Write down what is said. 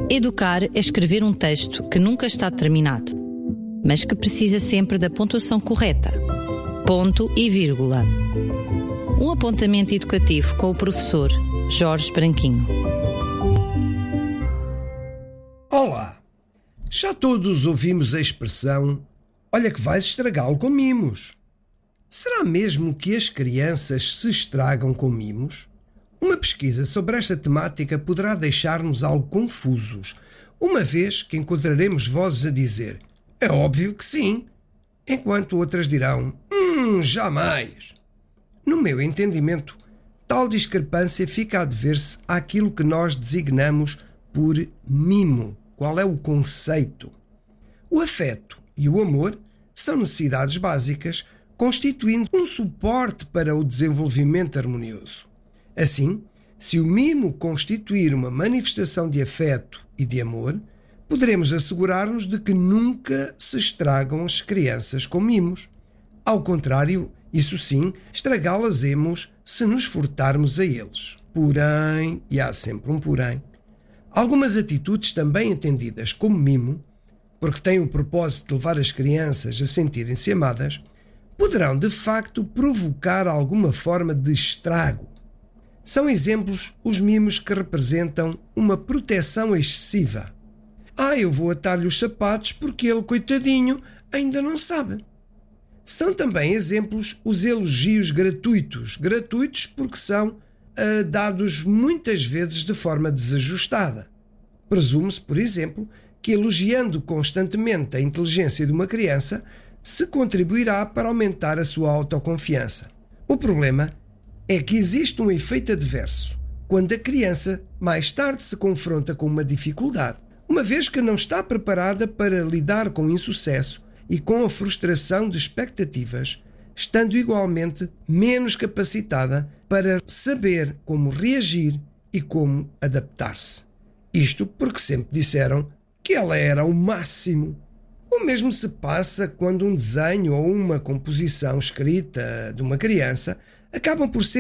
Educar é escrever um texto que nunca está terminado, mas que precisa sempre da pontuação correta. Ponto e vírgula. Um apontamento educativo com o professor Jorge Branquinho. Olá! Já todos ouvimos a expressão "olha que vais estragá-lo com mimos". Será mesmo que as crianças se estragam com mimos? Uma pesquisa sobre esta temática poderá deixar-nos algo confusos, uma vez que encontraremos vozes a dizer "é óbvio que sim", enquanto outras dirão jamais. No meu entendimento, tal discrepância fica a dever-se àquilo que nós designamos por mimo. Qual é o conceito? O afeto e o amor são necessidades básicas, constituindo um suporte para o desenvolvimento harmonioso. Assim, se o mimo constituir uma manifestação de afeto e de amor, poderemos assegurar-nos de que nunca se estragam as crianças com mimos. Ao contrário, isso sim, estragá-las-emos se nos furtarmos a eles. Porém, e há sempre um porém, algumas atitudes também entendidas como mimo, porque têm o propósito de levar as crianças a sentirem-se amadas, poderão de facto provocar alguma forma de estrago. São exemplos os mimos que representam uma proteção excessiva. Eu vou atar-lhe os sapatos porque ele, coitadinho, ainda não sabe. São também exemplos os elogios gratuitos porque são dados muitas vezes de forma desajustada. Presume-se, por exemplo, que elogiando constantemente a inteligência de uma criança se contribuirá para aumentar a sua autoconfiança. O problema é que existe um efeito adverso quando a criança mais tarde se confronta com uma dificuldade, uma vez que não está preparada para lidar com o insucesso e com a frustração de expectativas, estando igualmente menos capacitada para saber como reagir e como adaptar-se. Isto porque sempre disseram que ela era o máximo. O mesmo se passa quando um desenho ou uma composição escrita de uma criança acabam por ser